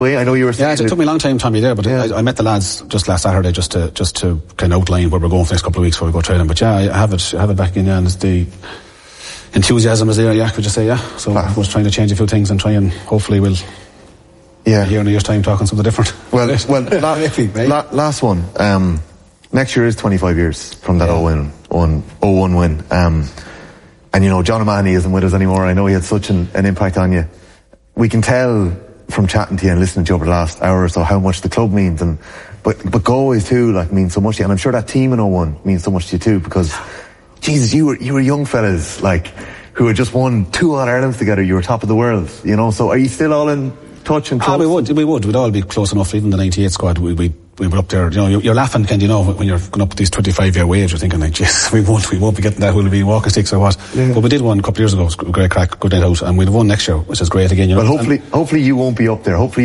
I know you were saying... Yeah, it took me a long time, Tommy, there, but I met the lads just last Saturday just to kind of outline where we're going for the next couple of weeks before we go training. But yeah, I have it back in, and the enthusiasm is there, could you say, So I was trying to change a few things and try and hopefully we'll be here in a year's time talking something different. Well, last one. Next year is 25 years from that 0-1 win. And, John O'Mahony isn't with us anymore. I know he had such an impact on you. We can tell from chatting to you and listening to you over the last hour or so how much the club means, but Galway too means so much to you, and I'm sure that team in 0-1 means so much to you too, because Jesus, you were young fellas who had just won 2 All-Irelands together. You were top of the world, so are you still all in touch and close? We would. We'd all be close enough. Even the 98 squad, we were up there. You're laughing, when you're going up with these 25-year waves, you're thinking jeez, we won't be getting that. We'll be walking sticks or what? Yeah. But we did one a couple of years ago. It was a great crack, good night out, and we'd have won next year, which is great again. Well, hopefully you won't be up there. Hopefully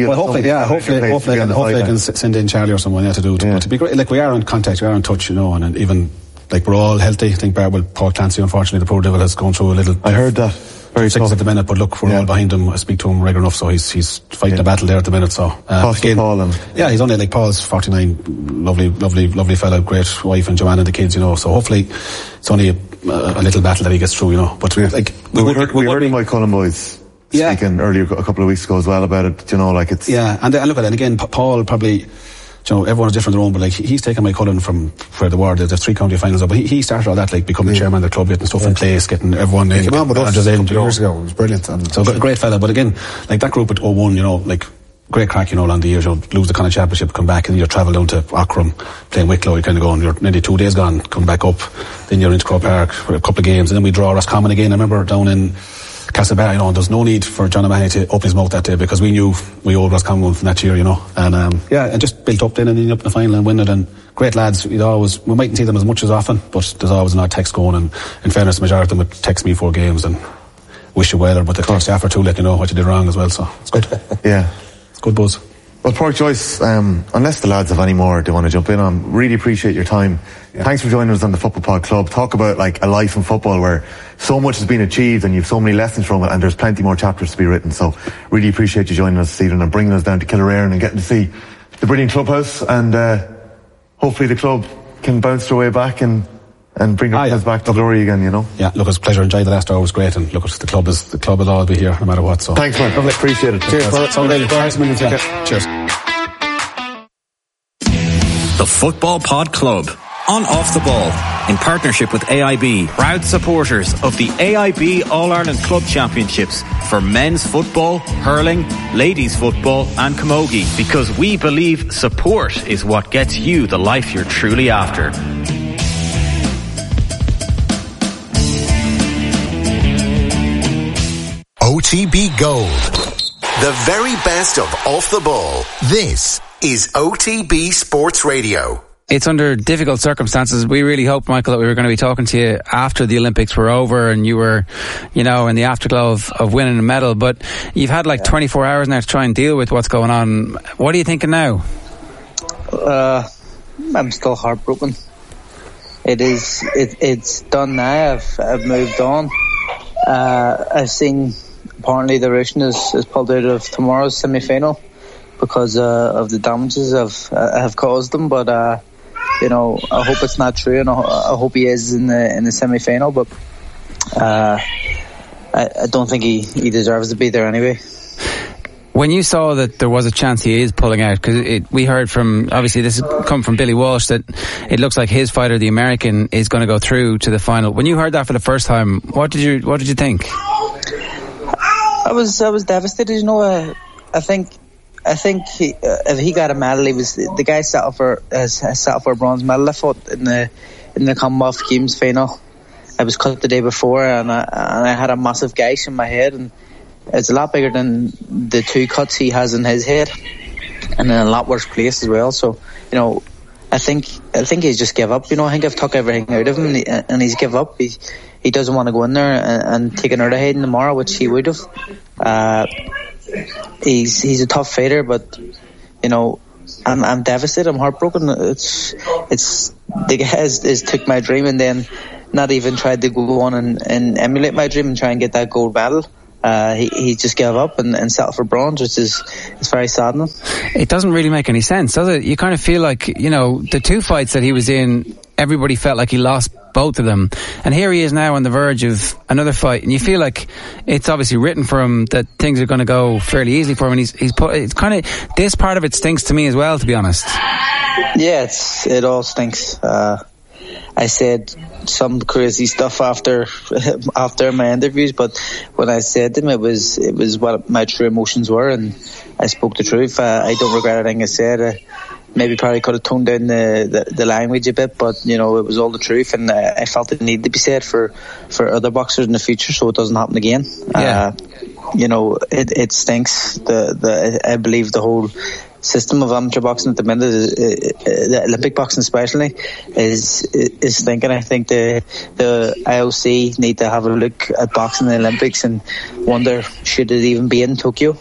I can send in Charlie or someone to do it. But to be great, we are in contact, we are in touch, and even we're all healthy. I think Paul Clancy, unfortunately, the poor devil has gone through a little. I heard that. Very tough at the minute, but look, we're all behind him. I speak to him regular enough, so he's fighting a battle there at the minute. So Paul he's only Paul's 49, lovely fella, great wife and Joanna and the kids, so hopefully it's only a little battle that he gets through, But we heard Mike Cullen boys speaking earlier a couple of weeks ago as well about it. It's and look at it. And again, Paul probably. Everyone's different in their own, but he's taken Mike Cullen from where they were. There's 3 county finals up, but he started all that, becoming chairman of the club, getting stuff in place, getting everyone in. He came on with us years ago. It was brilliant. So great fella, but again, that group at 0-1, great crack, along the years. Lose the Connacht Championship, come back, and you travel down to Aughrim, playing Wicklow. You're kind of going, you're nearly 2 days gone, come back up, then you're into Croke Park for a couple of games, and then we draw Roscommon again. I remember down in Castlebar, there's no need for John O'Mahony to open his mouth that day, because we knew we owed Roscommon from that year, and just built up then and ended up in the final and win it. And great lads, we mightn't see them as much as often, but there's always an odd text going, and in fairness, the majority of them would text me 4 games and wish you well, but the coach staff or 2 let you know what you did wrong as well, so it's good. It's good buzz. Well, Pádraig Joyce, unless the lads have any more they want to jump in on, really appreciate your time. Thanks for joining us on the Football Pod Club. Talk about a life in football where so much has been achieved and you've so many lessons from it, and there's plenty more chapters to be written. So really appreciate you joining us this evening and bringing us down to Killearn and getting to see the brilliant clubhouse, and hopefully the club can bounce their way back and bring us back to glory again, Yeah, look, it's a pleasure. Enjoy the last hour, it was great, and look, the club will all be here no matter what. So thanks, man. Lovely. Appreciate it. Cheers. Cheers. The Football Pod Club on Off the Ball, in partnership with AIB, proud supporters of the AIB All-Ireland Club Championships for men's football, hurling, ladies football and camogie, because we believe support is what gets you the life you're truly after. OTB Gold, the very best of Off the Ball. This is OTB Sports Radio. It's under difficult circumstances. We really hoped, Michael, that we were going to be talking to you after the Olympics were over and you were, in the afterglow of winning a medal. But you've had 24 hours now to try and deal with what's going on. What are you thinking now? I'm still heartbroken. It's done now. I've moved on. I've seen apparently the Russian is pulled out of tomorrow's semi-final because of the damages have caused them. But I hope it's not true, and I hope he is in the semi-final. But I don't think he deserves to be there anyway. When you saw that there was a chance he is pulling out, because we heard from, obviously this has come from Billy Walsh, that it looks like his fighter, the American, is going to go through to the final. When you heard that for the first time, what did you think? I was devastated. I think if he got a medal, the guy settled for a bronze medal. I thought in the Commonwealth Games final, I was cut the day before, and I had a massive gash in my head, and it's a lot bigger than the 2 cuts he has in his head, and in a lot worse place as well. So I think he's just give up. I think I've took everything out of him, and he's give up. He doesn't want to go in there and take another heading tomorrow, which he would have. He's a tough fighter, but I'm devastated. I'm heartbroken. It's the guy has took my dream and then not even tried to go on and emulate my dream and try and get that gold medal. he just gave up and settled for bronze, which is very saddening. It doesn't really make any sense, does it? You kind of feel like, the two fights that he was in, everybody felt like he lost both of them, and here he is now on the verge of another fight, and you feel like it's obviously written for him that things are going to go fairly easily for him, and he's put, it's kind of, this part of it stinks to me as well, to be honest. Yeah, it all stinks. I said some crazy stuff after my interviews, but when I said them, it was what my true emotions were, and I spoke the truth. I don't regret anything I said. Maybe probably could have toned down the language a bit, but it was all the truth, and I felt it needed to be said for other boxers in the future, so it doesn't happen again. Yeah. It stinks. I believe the whole system of amateur boxing at the minute, the Olympic boxing especially, is thinking. I think the IOC need to have a look at boxing in the Olympics and wonder, should it even be in Tokyo?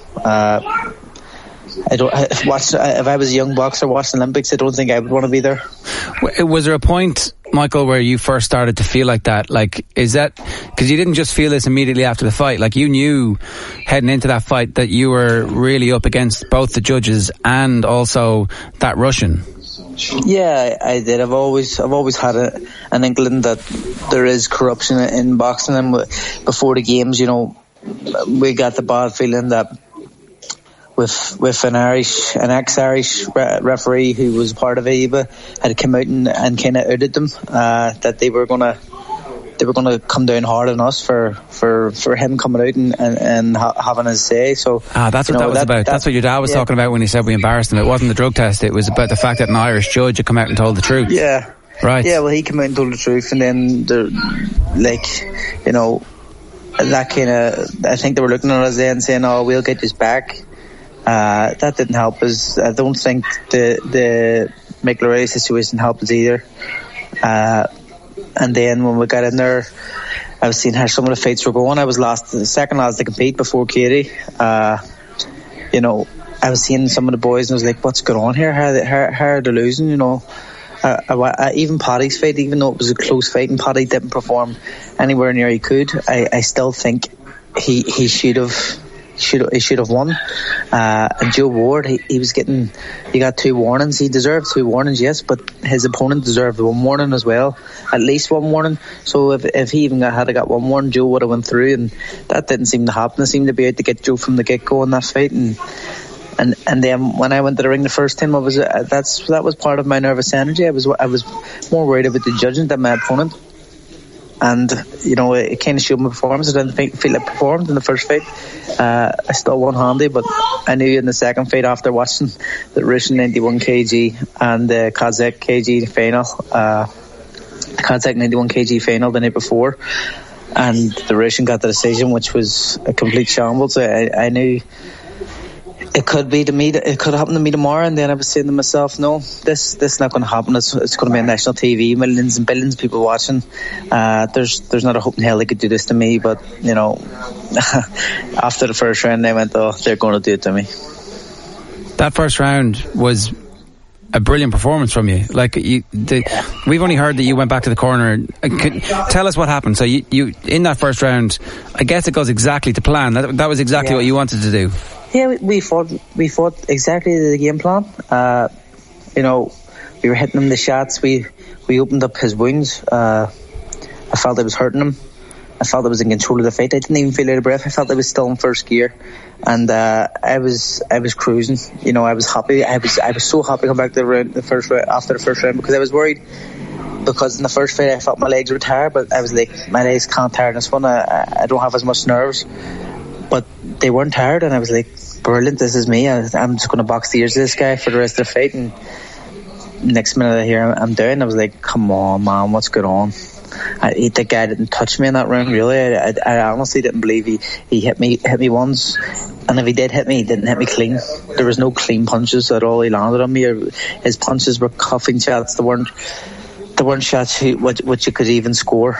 If I was a young boxer watching Olympics, I don't think I would want to be there. Was there a point, Michael, where you first started to feel like that? Like, is that because you didn't just feel this immediately after the fight? Like, you knew heading into that fight that you were really up against both the judges and also that Russian. Yeah, I did. I've always had an inkling that there is corruption in boxing, and before the games, we got the bad feeling that with an ex-Irish referee who was part of AIBA had come out and kind of outed them, that they were gonna come down hard on us for him coming out and having his say. So that's what that was about. That's what your dad was talking about when he said we embarrassed him. It wasn't the drug test. It was about the fact that an Irish judge had come out and told the truth. Yeah. Right. Yeah. Well, he came out and told the truth, and then that kind of, I think they were looking at us then saying, "Oh, we'll get this back." That didn't help us. I don't think the Mick Lorray situation helped us either. And then when we got in there, I was seeing how some of the fights were going. I was second last to compete before Katie. I was seeing some of the boys and I was like, what's going on here? How are they losing? Even Paddy's fight, even though it was a close fight and Paddy didn't perform anywhere near he could, I still think he should have won. And Joe Ward, he got 2 warnings. He deserved 2 warnings, yes, but his opponent deserved 1 warning as well, at least 1 warning. So if he even had got 1 warning, Joe would have went through, and that didn't seem to happen. They seemed to be out to get Joe from the get-go in that fight, and then when I went to the ring the first time, that was part of my nervous energy. I was more worried about the judging than my opponent. And it kind of showed my performance. I didn't feel like I performed in the first fight. I still won handy, but I knew in the second fight, after watching the Russian 91 kg and the Kazakh kg final, the Kazakh 91 kg final the night before, and the Russian got the decision, which was a complete shambles. I knew it could be to me. It could happen to me tomorrow, and then I was saying to myself, "No, this is not going to happen. It's going to be on national TV, millions and billions of people watching. There's not a hope in hell they could do this to me." But after the first round, they went, "Oh, they're going to do it to me." That first round was a brilliant performance from you. Like we've only heard that you went back to the corner. Tell us what happened. So you in that first round, I guess it goes exactly to plan. That was exactly what you wanted to do. Yeah, we fought exactly the game plan. We were hitting him the shots. We opened up his wounds. I felt I was hurting him. I felt I was in control of the fight. I didn't even feel out of breath. I felt I was still in first gear, and I was cruising. I was happy. I was so happy to come back to after the first round, because I was worried. Because in the first fight I felt my legs were tired, but I was like, my legs can't tire in this one. I don't have as much nerves. But they weren't tired, and I was like, brilliant, this is me. I'm just going to box the ears of this guy for the rest of the fight. And next minute I hear I'm down. I was like, come on, man, what's going on? The guy didn't touch me in that round, really. I honestly didn't believe he hit me once. And if he did hit me, he didn't hit me clean. There was no clean punches at all. He landed on me. His punches were cuffing shots. They weren't shots which you could even score.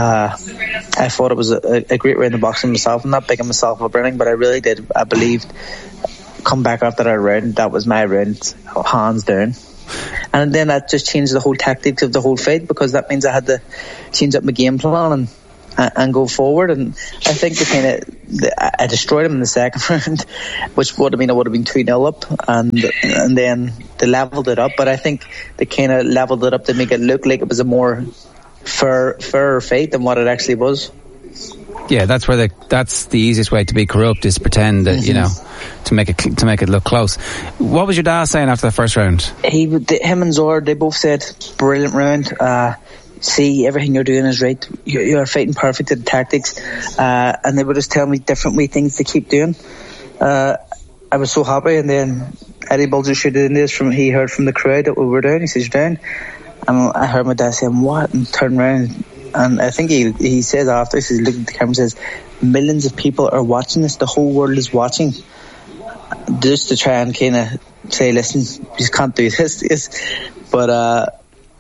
I thought it was a great round of boxing myself. I'm not bigging myself up or anything, but I really did. I believed, come back after that round, that was my round, hands down. And then that just changed the whole tactics of the whole fight, because that means I had to change up my game plan. And go forward. And I think I destroyed them in the second round, which would have been 2-0 up, and then they levelled it up. But I think they kind of levelled it up to make it look like it was a more fairer fight than what it actually was. Yeah, that's the easiest way to be corrupt, is pretend that to make it look close. What was your dad saying after the first round? Him and Zor, they both said, brilliant round. See, everything you're doing is right. You're fighting perfect at the tactics, and they would just tell me different wee things to keep doing. I was so happy, and then Eddie Bulger shooted in this he heard from the crowd that we were down. He says, "You're down," and I heard my dad saying, "What?" and turned around. And I think he says after, he says, look at the camera, and says, millions of people are watching this. The whole world is watching. Just to try and kind of say, listen, you just can't do this. But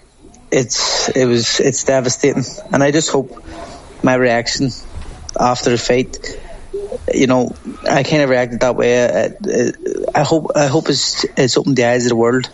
it's devastating. And I just hope my reaction after the fight, I kind of reacted that way. I hope it's opened the eyes of the world.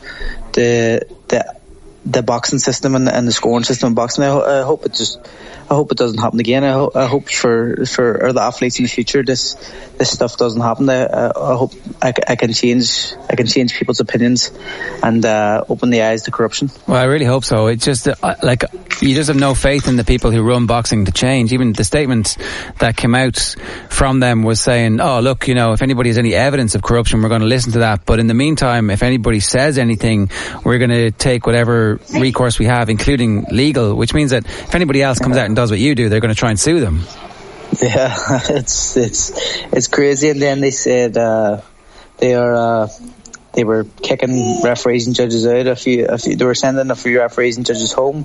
The boxing system and the scoring system in boxing. I hope it doesn't happen again. I hope for the athletes in the future this stuff doesn't happen. I hope I can change people's opinions and open the eyes to corruption. Well, I really hope so. It's just you just have no faith in the people who run boxing to change. Even the statement that came out from them was saying, oh look, if anybody has any evidence of corruption, we're going to listen to that, but in the meantime, if anybody says anything, we're going to take whatever recourse we have, including legal, which means that if anybody else comes out and does what you do, they're going to try and sue them. Yeah, it's crazy. And then they said they were kicking referees and judges out. They were sending a few referees and judges home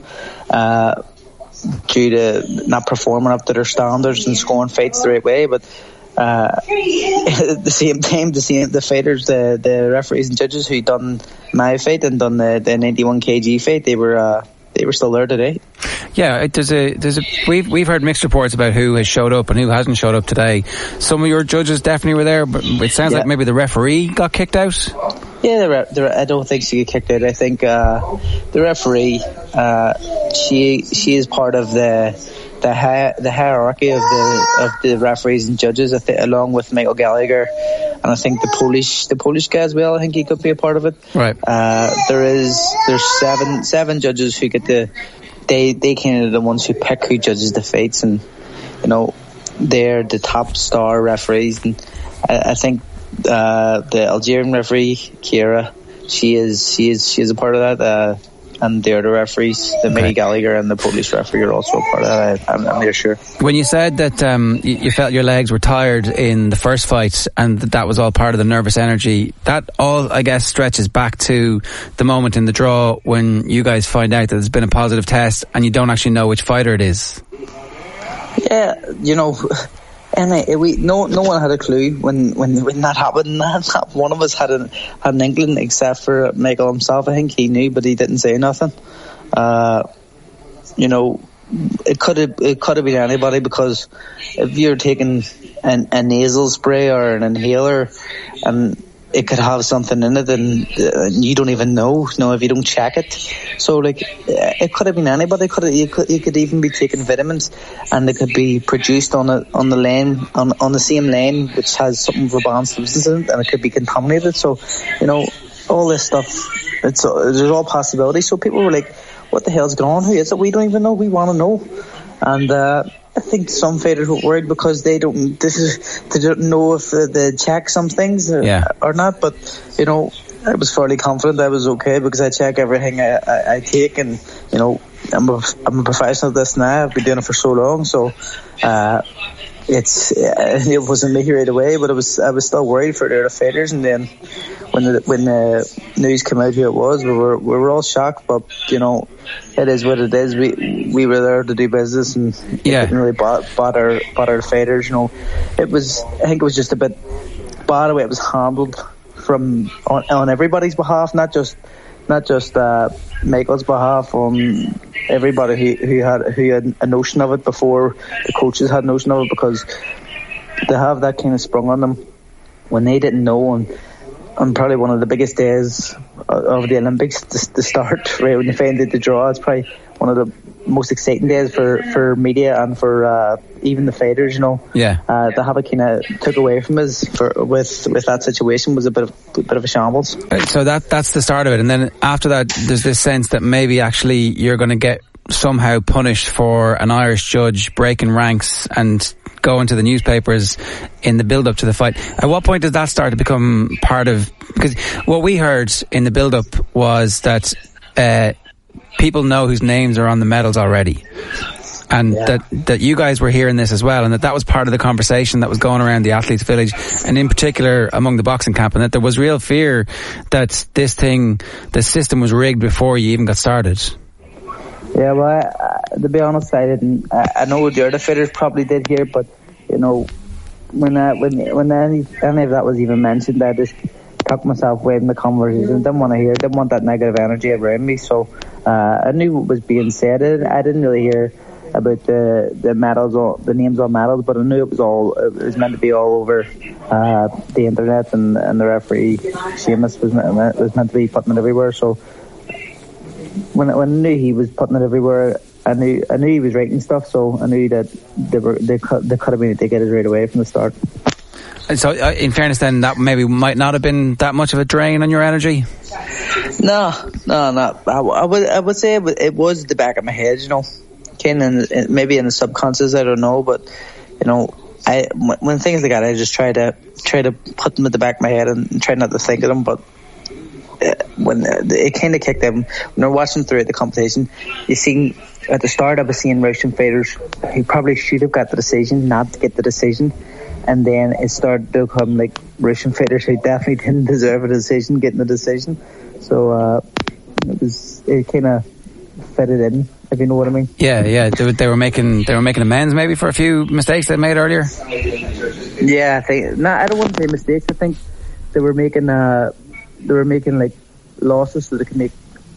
due to not performing up to their standards and scoring fights the right way. But at the same time, the fighters, the referees and judges who done my fight and done the 91 kg fight, they were still there today. Yeah, we've heard mixed reports about who has showed up and who hasn't showed up today. Some of your judges definitely were there, but it sounds like maybe the referee got kicked out. Yeah, I don't think she got kicked out. I think the referee, she is part of the hierarchy of the referees and judges, along with Michael Gallagher, and I think the Polish guy as well. I think he could be a part of it. Right. There's seven judges who get they kind of the ones who pick who judges the fights, and they're the top star referees. And I think the Algerian referee Kira, she is a part of that. And the other referees, the Mickey Gallagher and the Polish referee, are also a part of that. I'm near sure. When you said that you felt your legs were tired in the first fight and that was all part of the nervous energy, that all, I guess, stretches back to the moment in the draw when you guys find out that there's been a positive test and you don't actually know which fighter it is. Yeah, and no one had a clue when that happened. Not one of us had an inkling, except for Michael himself. I think he knew, but he didn't say nothing. It could have been anybody, because if you're taking a nasal spray or an inhaler and it could have something in it, and you don't even know, if you don't check it. So, it could have been anybody. You could even be taking vitamins, and they could be produced on the lane, on the same lane, which has something of a banned substance in it, and it could be contaminated. So, all this stuff, there's all possibilities. So people were like, what the hell's going on? Who is it? We don't even know. We want to know. And I think some fighters were worried because they don't know if they check some things or not. But I was fairly confident I was okay, because I check everything I take, and I'm a professional at this now. I've been doing it for so long, so it wasn't me right away, but I was still worried for the other fighters. And then when the news came out who it was, we were all shocked. But it is what it is. We were there to do business, and it didn't really bother the fighters. I think it was just a bit bad the way it was handled on everybody's behalf, not just Michael's behalf, on everybody who had a notion of it before the coaches had a notion of it, because to have that kind of sprung on them when they didn't know, and probably one of the biggest days of the Olympics to start, right when you find out the draw, it's probably one of the most exciting days for media and for even the fighters, to have it kind of took away from us with that situation was a bit of a shambles. So that's the start of it, and then after that there's this sense that maybe actually you're going to get somehow punished for an Irish judge breaking ranks and going to the newspapers in the build-up to the fight. At what point does that start to become part of... Because what we heard in the build-up was that people know whose names are on the medals already. And that you guys were hearing this as well, and that was part of the conversation that was going around the athletes' village, and in particular among the boxing camp, and that there was real fear that the system was rigged before you even got started. Yeah, well, to be honest, I didn't. I know the other fighters probably did hear, but when any of that was even mentioned, I just tucked myself away in the conversation. Didn't want to hear. Didn't want that negative energy around me. So I knew what was being said. I didn't really hear about the medals or the names on medals, but I knew it was meant to be all over the internet, and the referee Seamus was meant to be putting it everywhere. So. When I knew he was putting it everywhere, I knew he was writing stuff, so I knew that they could have been taking it right away from the start. And so, in fairness, then that maybe might not have been that much of a drain on your energy. No. I would say it was the back of my head, kind of maybe in the subconscious. I don't know, but when things like that, I just try to put them at the back of my head and try not to think of them, but. When it kind of kicked in, when we're watching throughout the competition, you see at the start I was seeing Russian fighters who probably should have got the decision, not to get the decision, and then it started to become like Russian fighters who definitely didn't deserve a decision getting the decision. So it kind of fitted in, if you know what I mean. Yeah. They were making amends maybe for a few mistakes they made earlier. Yeah, I don't want to say mistakes. I think they were making like losses so they can make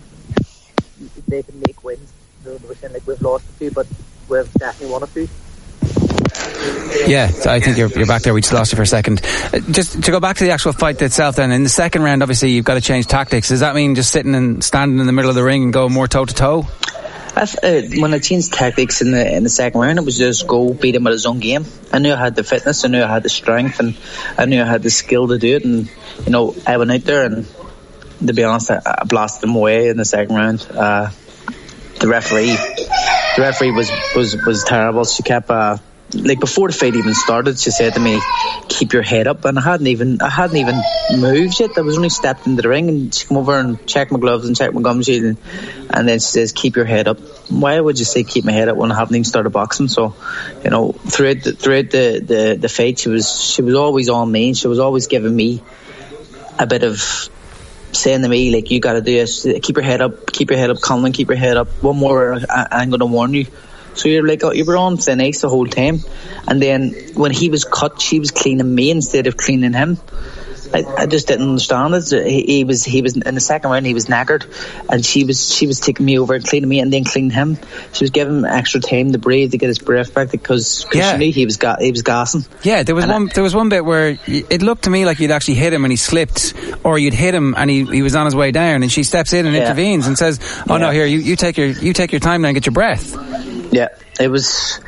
wins. They were saying like we've lost a few, but we've definitely won a few. Yeah, so I think you're back there. We just lost you for a second. Just to go back to the actual fight itself then, in the second round obviously you've got to change tactics. Does that mean just standing in the middle of the ring and go more toe to toe? When I changed tactics in the second round, it was just go beat him at his own game. I knew I had the fitness, I knew I had the strength, and I knew I had the skill to do it. And I went out there, and to be honest, I blasted him away in the second round. The referee was terrible. She kept before the fight even started, she said to me, "Keep your head up," and I hadn't even moved yet. I was only stepped into the ring, and she came over and checked my gloves and checked my gum shield, and then she says, "Keep your head up." Why would you say keep my head up when I haven't even started boxing? So, throughout the fight, she was always on me, and she was always giving me a bit of saying to me, like, "You got to do this. Keep your head up, Colin. Keep your head up. One more, I'm going to warn you." So you were on thin ice the whole time. And then when he was cut, she was cleaning me instead of cleaning him. I just didn't understand it. He was in the second round, he was knackered, and she was taking me over and cleaning me and then cleaning him. She was giving him extra time to breathe, to get his breath back, because she knew he was gassing. Yeah, there was one bit where it looked to me like you'd actually hit him and he slipped, or you'd hit him and he was on his way down, and she steps in and intervenes and says, no, here, you take your time now and get your breath. Yeah, it was.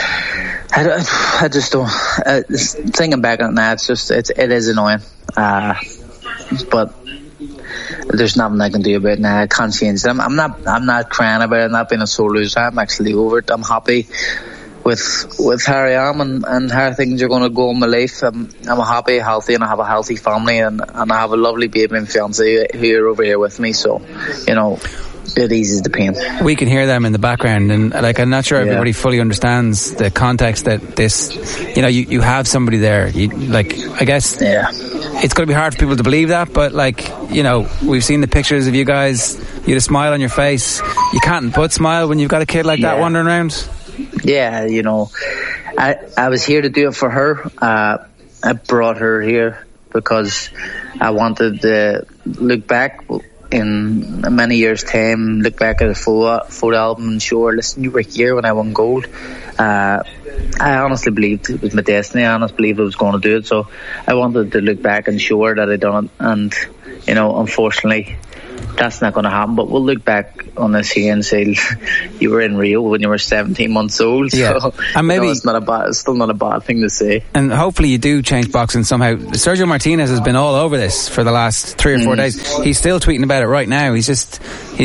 I just don't. Thinking back on that, it is annoying. But there's nothing I can do about it now. I can't change it. I'm not crying about it. I'm not being a sore loser. I'm actually over it. I'm happy with how I am and how things are going to go in my life. I'm happy, healthy, and I have a healthy family, and I have a lovely baby and fiance who are over here with me. So, it eases the pain. We can hear them in the background, and I'm not sure everybody fully understands the context that this, you have somebody there. I guess it's going to be hard for people to believe that, but we've seen the pictures of you guys. You had a smile on your face. You can't but smile when you've got a kid like that wandering around. Yeah, I was here to do it for her. I brought her here because I wanted to look back in many years' time, look back at a photo album and show her, listen, you were here when I won gold. I honestly believed it was my destiny. I honestly believed I was going to do it. So I wanted to look back and show her that I'd done it. And, unfortunately, that's not going to happen. But we'll look back on this here and say you were in Rio when you were 17 months old. Yeah. So, and maybe it's still not a bad thing to say. And hopefully you do change boxing somehow. Sergio Martinez has been all over this for the last 3 or 4 days. He's still tweeting about it right now. He's just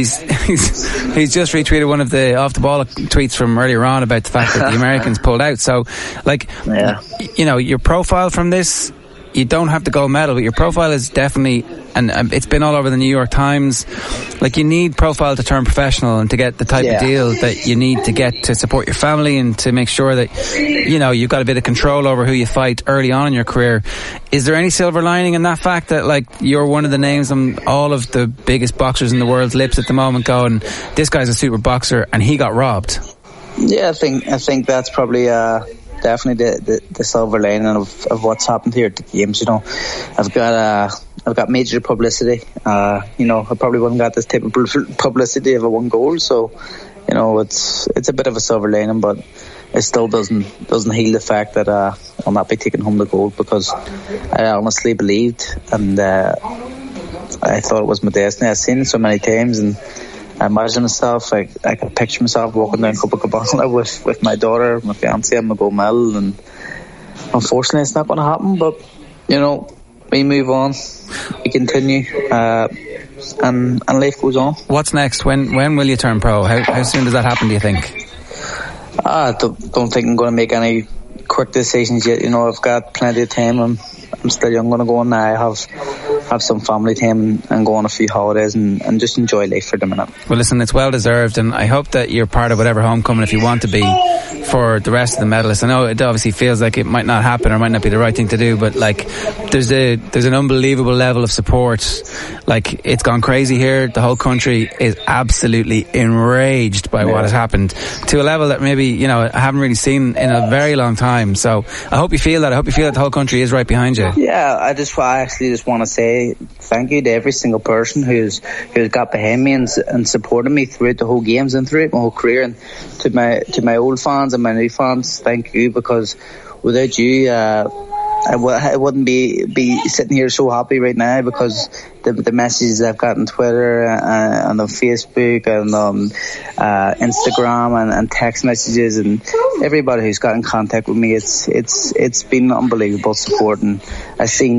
retweeted one of the off the ball tweets from earlier on about the fact that the Americans pulled out. So, your profile from this, you don't have the gold medal, but your profile is definitely, and it's been all over the New York Times. You need profile to turn professional and to get the type of deal that you need to get to support your family and to make sure that, you've got a bit of control over who you fight early on in your career. Is there any silver lining in that fact that, you're one of the names on all of the biggest boxers in the world's lips at the moment going, this guy's a super boxer and he got robbed? Yeah, I think that's probably, definitely the silver lining of what's happened here at the games. I've got major publicity. I probably wouldn't got this type of publicity if I won gold. So, it's a bit of a silver lining, but it still doesn't heal the fact that I'll not be taking home the gold, because I honestly believed and I thought it was my destiny. I've seen it so many times, and I imagine myself, I could picture myself walking down Copacabana with my daughter, my fiancée, and my gold medal, and unfortunately it's not going to happen, but we move on, we continue, and life goes on. What's next? When will you turn pro? How soon does that happen, do you think? I don't think I'm going to make any quick decisions yet. I've got plenty of time. I'm still young. I'm going to go on now. Have some family time and go on a few holidays and just enjoy life for the minute. Well, listen, it's well deserved, and I hope that you're part of whatever homecoming, if you want to be, for the rest of the medalists. I know it obviously feels like it might not happen or might not be the right thing to do, but there's an unbelievable level of support. It's gone crazy here. The whole country is absolutely enraged by what has happened, to a level that maybe I haven't really seen in a very long time. So I hope you feel that. I hope you feel that the whole country is right behind you. Yeah, I actually just want to say thank you to every single person who's got behind me and supported me throughout the whole games and throughout my whole career, and to my old fans and my new fans, thank you, because without you I wouldn't be sitting here so happy right now, because the messages I've got on Twitter and on Facebook and on Instagram and text messages, and everybody who's got in contact with me, it's been unbelievable support. And I've seen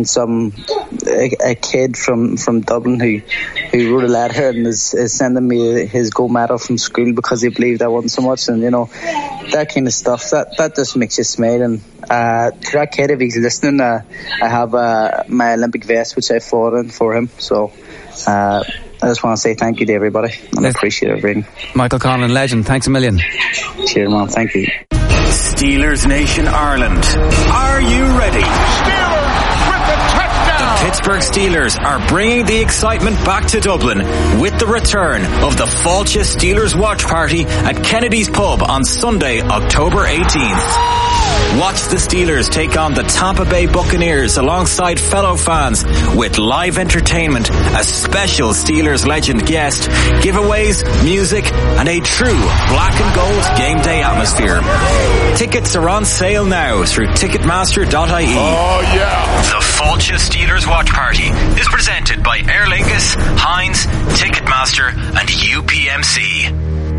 a kid from Dublin who wrote a letter and is sending me his gold medal from school because he believed I won so much, and that kind of stuff that just makes you smile. And to that kid, if he's listening, I have my Olympic vest which I fought in for him. So I just want to say thank you to everybody, and I appreciate everything. Michael Conlan, legend, thanks a million. Cheers, man, thank you. Steelers Nation Ireland, are you ready? Steelers with the touchdown! The Pittsburgh Steelers are bringing the excitement back to Dublin with the return of the Fáilte Steelers Watch Party at Kennedy's Pub on Sunday, October 18th. Watch the Steelers take on the Tampa Bay Buccaneers alongside fellow fans with live entertainment, a special Steelers legend guest, giveaways, music, and a true black and gold game day atmosphere. Tickets are on sale now through Ticketmaster.ie. Oh yeah! The Fáilte Steelers Watch Party is presented by Aer Lingus, Heinz, Ticketmaster, and UPMC.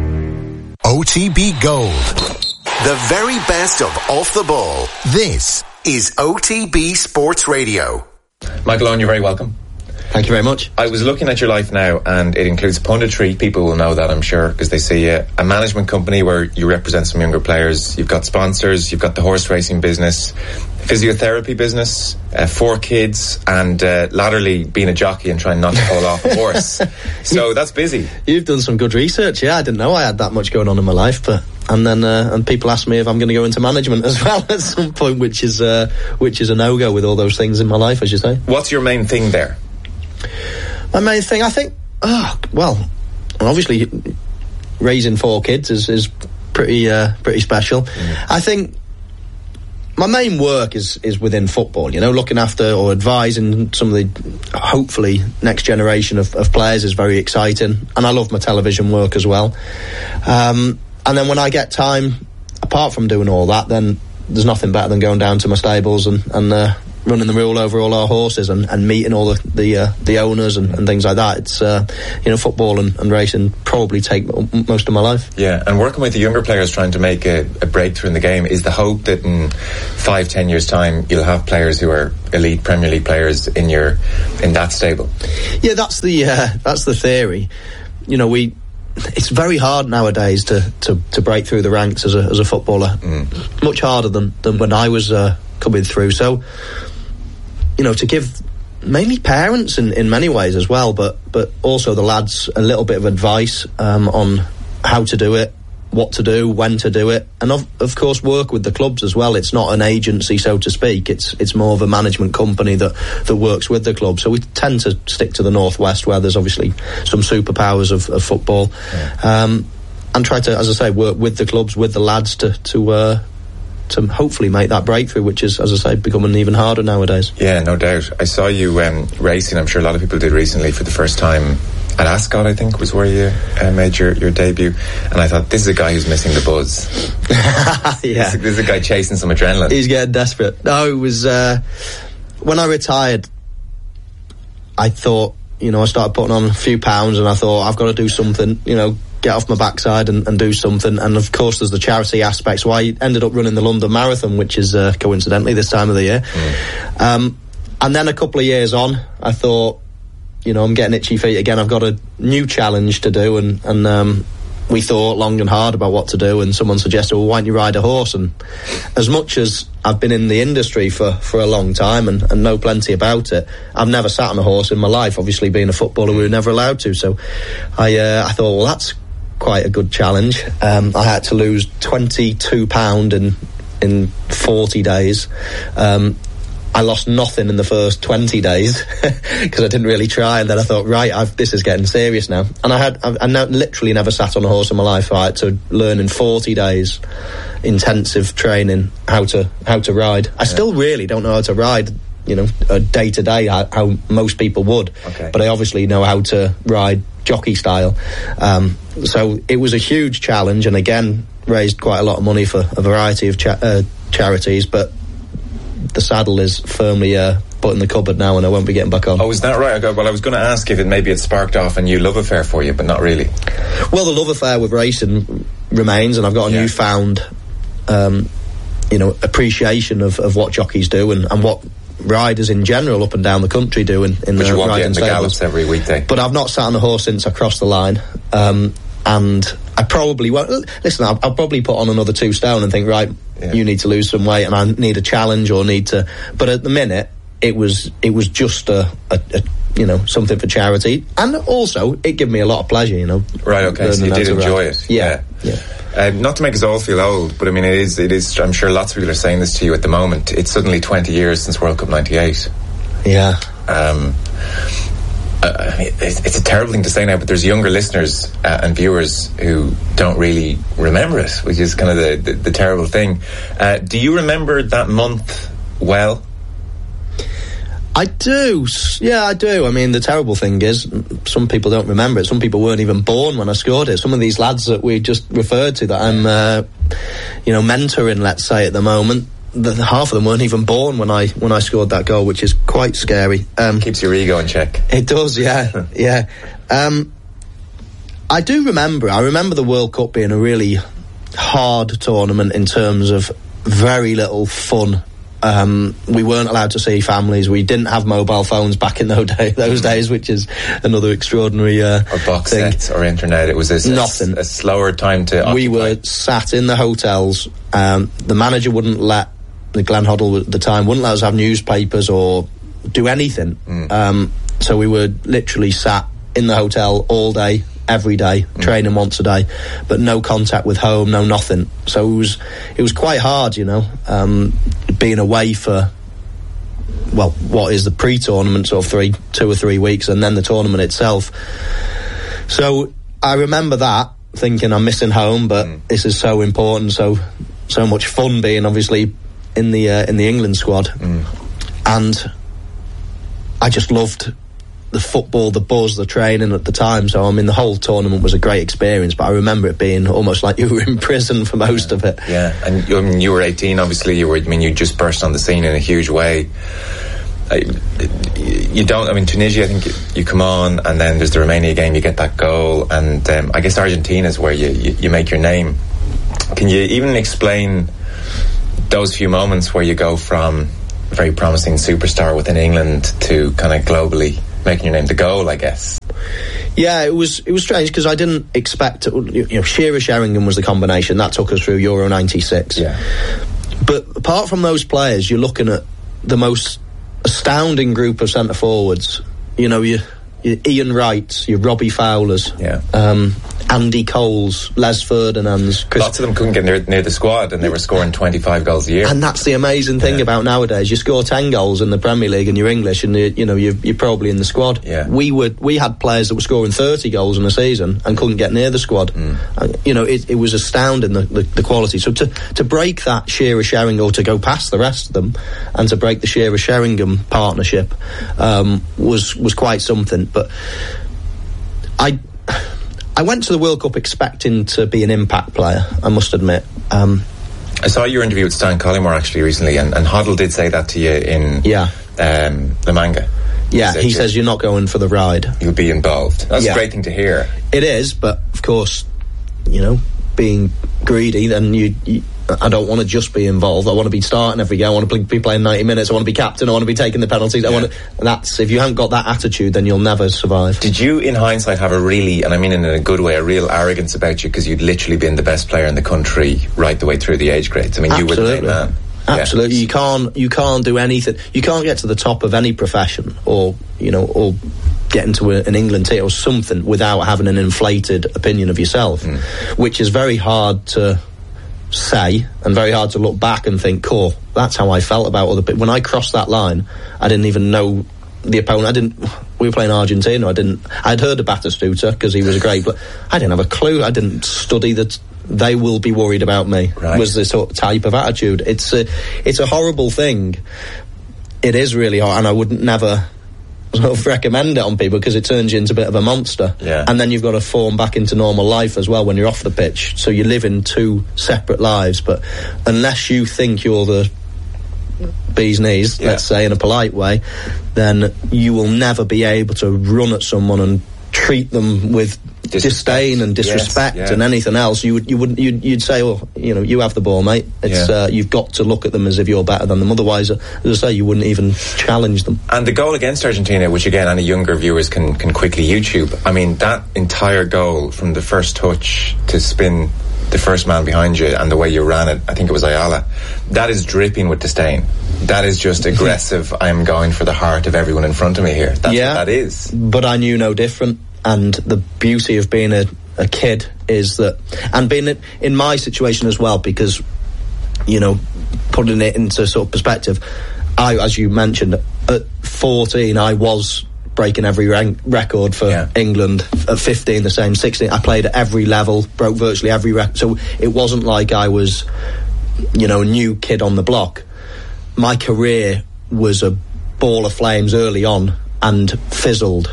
OTB Gold. The very best of Off the Ball. This is OTB Sports Radio. Michael Owen, you're very welcome. Thank you very much. I was looking at your life now, and it includes punditry. People will know that, I'm sure, because they see a management company where you represent some younger players. You've got sponsors, you've got the horse racing business, physiotherapy business, 4 kids, and latterly being a jockey and trying not to fall off a horse. So that's busy. You've done some good research. Yeah, I didn't know I had that much going on in my life, but and then and people ask me if I'm going to go into management as well at some point, which is a no-go with all those things in my life, as you say. What's your main thing there? My main thing, I think, obviously raising 4 kids is pretty special. I think my main work is within football, looking after or advising some of the, hopefully, next generation of players is very exciting. And I love my television work as well. And then when I get time, apart from doing all that, then there's nothing better than going down to my stables and running the rule over all our horses and meeting all the owners and things like that. It's football and racing probably take most of my life. Yeah, and working with the younger players trying to make a breakthrough in the game, is the hope that in 5-10 years time you'll have players who are elite Premier League players in that stable? Yeah, that's the theory. It's very hard nowadays to break through the ranks as a footballer. Much harder than when I was coming through. So, to give mainly parents in many ways as well, but also the lads a little bit of advice on how to do it, what to do, when to do it, and of course work with the clubs as well. It's not an agency, so to speak. It's more of a management company that works with the club. So we tend to stick to the Northwest, where there's obviously some superpowers of football, and try to, as I say, work with the clubs, with the lads to hopefully make that breakthrough, which is, as I say, becoming even harder nowadays. Yeah, no doubt. I saw you racing. I'm sure a lot of people did recently for the first time at Ascot, I think, was where you made your debut. And I thought, this is a guy who's missing the buzz. Yeah. This is a guy chasing some adrenaline. He's getting desperate. No, it was... when I retired, I thought, I started putting on a few pounds, and I thought, I've got to do something, get off my backside and do something. And of course there's the charity aspect, so I ended up running the London Marathon, which is coincidentally this time of the year. And then a couple of years on, I thought, I'm getting itchy feet again. I've got a new challenge to do, and we thought long and hard about what to do, and someone suggested, well, why don't you ride a horse? And as much as I've been in the industry for a long time and know plenty about it, I've never sat on a horse in my life. Obviously, being a footballer, we were never allowed to. So I thought, well, that's quite a good challenge. I had to lose £22 in 40 days. I lost nothing in the first 20 days because I didn't really try, and then I thought, right, this is getting serious now. And I literally never sat on a horse in my life. I had to learn in 40 days intensive training how to ride. I still really don't know how to ride, day to day how most people would. Okay. But I obviously know how to ride jockey style. So it was a huge challenge, and again raised quite a lot of money for a variety of charities, but the saddle is firmly put in the cupboard now, and I won't be getting back on. Oh, is that right? I was going to ask if maybe it sparked off a new love affair for you, but not really. Well, the love affair with racing remains, and I've got a newfound appreciation of what jockeys do and what riders in general up and down the country do in but the you won't riding get in the gallops every weekday. But I've not sat on a horse since I crossed the line, and I probably won't. Listen, I'll probably put on another 2 stone and think, right, you need to lose some weight, and I need a challenge or need to. But at the minute, it was just a something for charity, and also it gave me a lot of pleasure. Right. Okay. So you did enjoy it. Yeah. Not to make us all feel old, but I mean, it is. I'm sure lots of people are saying this to you at the moment. It's suddenly 20 years since World Cup '98. Yeah. It's a terrible thing to say now, but there's younger listeners and viewers who don't really remember it, which is kind of the terrible thing. Do you remember that month well? I do. Yeah, I do. I mean, the terrible thing is some people don't remember it. Some people weren't even born when I scored it. Some of these lads that we just referred to that I'm mentoring, let's say, at the moment, half of them weren't even born when I scored that goal, which is quite scary. Keeps your ego in check. It does, yeah. Yeah. I do remember. I remember the World Cup being a really hard tournament in terms of very little fun. We weren't allowed to see families. We didn't have mobile phones back in those days, which is another extraordinary or box thing. Sets or internet. It was nothing. A slower time to occupy. We were sat in the hotels. The manager wouldn't let, Glenn Hoddle at the time, wouldn't let us have newspapers or do anything. So we were literally sat in the hotel all day, every day, training once a day, but no contact with home, no nothing. So it was quite hard, being away for, well, what is the pre-tournament, sort of 2 or 3 weeks, and then the tournament itself. So I remember that, thinking I'm missing home, but this is so important, so much fun being obviously in the England squad, and I just loved the football, the buzz, the training at the time. So I mean, the whole tournament was a great experience. But I remember it being almost like you were in prison for most of it. Yeah, and you were 18. Obviously, you just burst on the scene in a huge way. Tunisia, I think you come on, and then there's the Romania game, you get that goal, and I guess Argentina is where you make your name. Can you even explain those few moments where you go from a very promising superstar within England to kind of globally making your name, the goal, I guess? Yeah, it was strange because I didn't expect Shearer Sheringham was the combination that took us through Euro 96. Yeah. But apart from those players, you're looking at the most astounding group of centre forwards. You know, your Ian Wrights, your Robbie Fowlers, Andy Coles, Les Ferdinands. Lots of them couldn't get near the squad, and they were scoring 25 goals a year. And that's the amazing thing about nowadays. You score 10 goals in the Premier League and you're English, and you're probably in the squad. Yeah. We had players that were scoring 30 goals in a season and couldn't get near the squad. It was astounding, the quality. So to break that Shearer Sheringham, or to go past the rest of them and to break the Shearer Sheringham partnership was quite something. But I went to the World Cup expecting to be an impact player, I must admit. I saw your interview with Stan Collymore actually recently, and Hoddle did say that to you in La Manga. Yeah, he says you're not going for the ride. You'll be involved. That's a great thing to hear. It is, but of course, being greedy, then I don't want to just be involved. I want to be starting every game. I want to be playing 90 minutes. I want to be captain. I want to be taking the penalties. If you haven't got that attitude, then you'll never survive. Did you, in hindsight, have a really, and I mean in a good way, a real arrogance about you because you'd literally been the best player in the country right the way through the age grades? I mean, you were the main man. Absolutely. You can't do anything. You can't get to the top of any profession or get into an England team or something without having an inflated opinion of yourself, which is very hard to say and very hard to look back and think, cool, that's how I felt about other people. When I crossed that line, I didn't even know the opponent. We were playing Argentina. I'd heard of Batistuta because he was great, but I didn't have a clue. I didn't study that they will be worried about me. Right. Was the sort of type of attitude. It's a horrible thing. It is really hard, and I would never sort of recommend it on people because it turns you into a bit of a monster. Yeah. And then you've got to form back into normal life as well when you're off the pitch. So you live in two separate lives, but unless you think you're the bee's knees, let's say in a polite way, then you will never be able to run at someone and treat them with disdain and disrespect and anything else. You'd say, well, you have the ball, mate. It's you've got to look at them as if you're better than them. Otherwise, as I say, you wouldn't even challenge them. And the goal against Argentina, which again any younger viewers can quickly YouTube, I mean, that entire goal from the first touch to spin the first man behind you and the way you ran it, I think it was Ayala, that is dripping with disdain. That is just aggressive. I'm going for the heart of everyone in front of me here. That's what that is. But I knew no different. And the beauty of being a kid is that, and being in my situation as well, because, putting it into sort of perspective, as you mentioned, at 14, I was breaking every record for England. At 15, the same. 16, I played at every level, broke virtually every record. So it wasn't like I was, a new kid on the block. My career was a ball of flames early on and fizzled.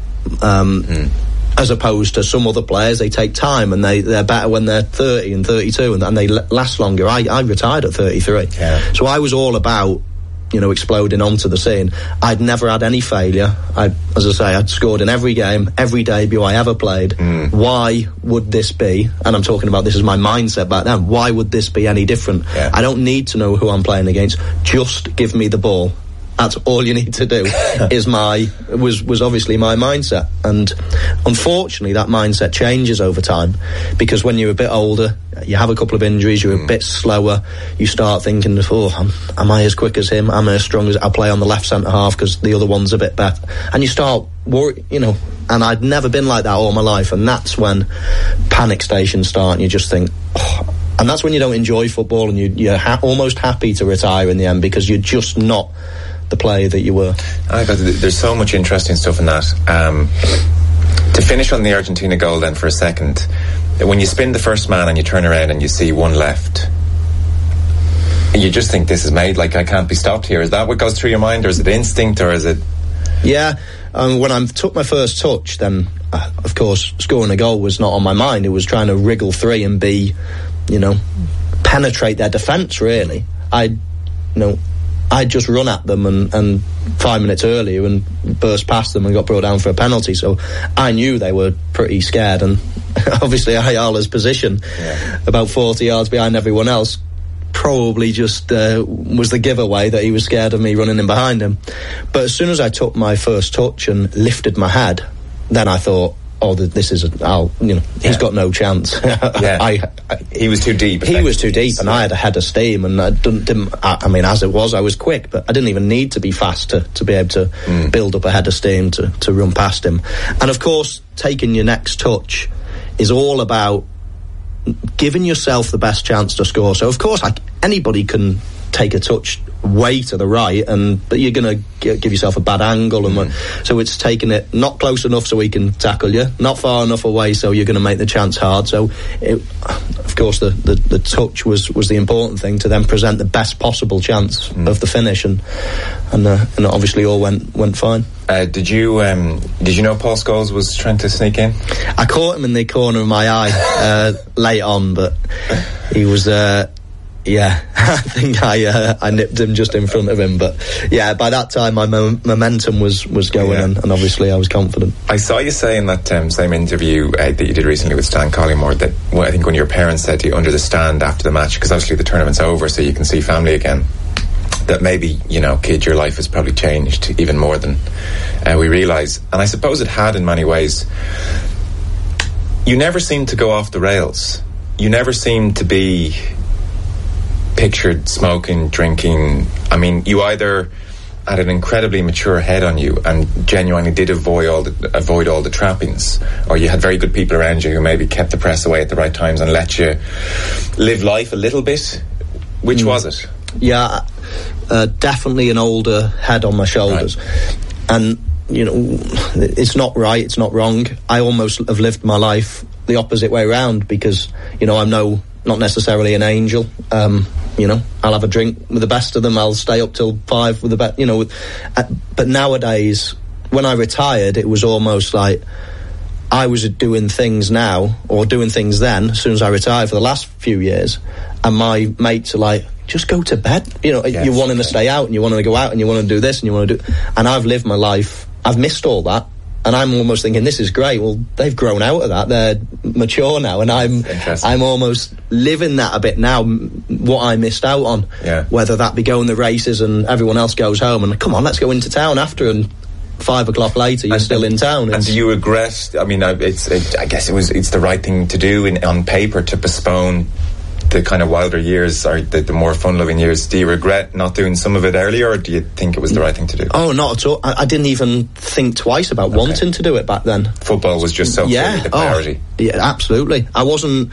As opposed to some other players, they take time and they're better when they're 30 and 32 and they last longer. I retired at 33. So I was all about, exploding onto the scene. I'd never had any failure. As I say, I'd scored in every game, every debut I ever played. Why would this be, and I'm talking about this as my mindset back then, why would this be any different? I don't need to know who I'm playing against. Just give me the ball. That's all you need to do. was obviously my mindset, and unfortunately that mindset changes over time because when you're a bit older, you have a couple of injuries, you're a bit slower, you start thinking, am I as quick as him? Am I as strong as I'll play on the left centre half because the other one's a bit better? And you start worrying, and I'd never been like that all my life, and that's when panic stations start, and you just think, and that's when you don't enjoy football, and you're almost happy to retire in the end because you're just not the player that you were. There's so much interesting stuff in that. To finish on the Argentina goal then for a second, when you spin the first man and you turn around and you see one left, you just think this is made, like I can't be stopped here. Is that what goes through your mind, or is it instinct, or is it... Yeah, when I took my first touch, then of course scoring a goal was not on my mind. It was trying to wriggle free and penetrate their defence. Really, I'd just run at them and 5 minutes earlier and burst past them and got brought down for a penalty. So I knew they were pretty scared, and obviously Ayala's position, about 40 yards behind everyone else, probably just was the giveaway that he was scared of me running in behind him. But as soon as I took my first touch and lifted my head, then I thought, he's got no chance. He was too deep. He was too deep, and I had a head of steam, and I as it was, I was quick, but I didn't even need to be fast to be able to build up a head of steam to run past him. And of course, taking your next touch is all about giving yourself the best chance to score. So of course, anybody can take a touch way to the right, but you're going to give yourself a bad angle, and so it's taking it not close enough so he can tackle you, not far enough away so you're going to make the chance hard. So of course the touch was the important thing to then present the best possible chance of the finish, and obviously all went fine. Did you know Paul Scholes was trying to sneak in? I caught him in the corner of my eye late on, but he was I think I nipped him just in front of him, but by that time my momentum was going, and obviously I was confident. I saw you say in that same interview that you did recently with Stan Collymore that I think when your parents said to you under the stand after the match, because obviously the tournament's over so you can see family again, that maybe, kid, your life has probably changed even more than we realise. And I suppose it had in many ways. You never seemed to go off the rails. You never seemed to be pictured smoking, drinking. I mean, you either had an incredibly mature head on you and genuinely did avoid all the trappings, or you had very good people around you who maybe kept the press away at the right times and let you live life a little bit. Which was it? Yeah, definitely an older head on my shoulders. Right. And it's not right, it's not wrong. I almost have lived my life the opposite way around, because I'm not necessarily an angel. I'll have a drink with the best of them, I'll stay up till 5 with the best, but nowadays, when I retired, it was almost like I was doing things now, or doing things then, as soon as I retired for the last few years, and my mates are like, just go to bed. You're wanting to stay out, and you want to go out, and you want to do this, and you want to do, and I've lived my life, I've missed all that. And I'm almost thinking, this is great. Well, they've grown out of that. They're mature now, and I'm almost living that a bit now. What I missed out on, whether that be going the races and everyone else goes home, and come on, let's go into town after, and 5 o'clock later you're still in town. And do you regret? I mean, I guess it's the right thing to do on paper to postpone the kind of wilder years, or the more fun-loving years. Do you regret not doing some of it earlier, or do you think it was the right thing to do? Oh, not at all. I didn't even think twice about wanting to do it back then. Football was just so clearly the priority. Yeah, absolutely. I wasn't...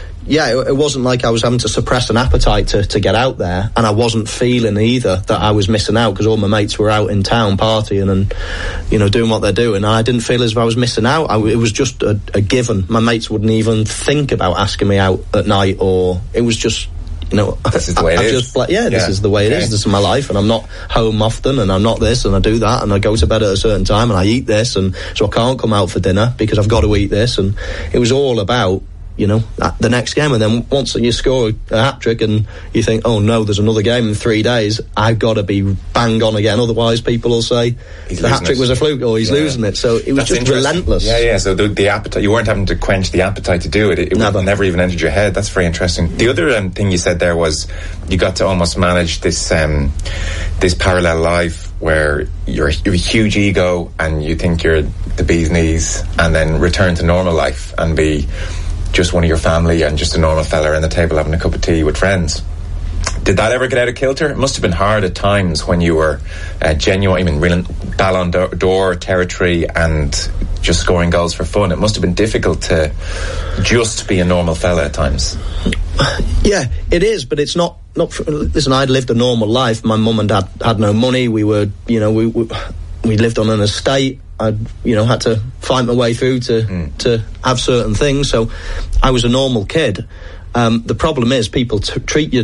it wasn't like I was having to suppress an appetite to get out there, and I wasn't feeling either that I was missing out, because all my mates were out in town partying and doing what they're doing, and I didn't feel as if I was missing out. It was just a given. My mates wouldn't even think about asking me out at night, or it was just this is the way it is. This is the way it is. This is my life, and I'm not home often, and I'm not this, and I do that, and I go to bed at a certain time, and I eat this, and so I can't come out for dinner because I've got to eat this, and it was all about the next game. And then once you score a hat-trick and you think, oh no, there's another game in 3 days, I've got to be bang on again, otherwise people will say the hat-trick was a fluke, or he's losing it. So it was just relentless. So the appetite, you weren't having to quench the appetite to do it. It never even entered your head. That's very interesting. The other thing you said there was you got to almost manage this parallel life where you're a huge ego and you think you're the bee's knees, and then return to normal life and be just one of your family and just a normal fella around the table having a cup of tea with friends. Did that ever get out of kilter? It must have been hard at times when you were genuine, real Ballon d'Or territory and just scoring goals for fun. It must have been difficult to just be a normal fella at times. Yeah, it is, but it's not. Listen, I'd lived a normal life. My mum and dad had no money. We were, we lived on an estate. I, had to find my way through to have certain things. So I was a normal kid. The problem is people treat you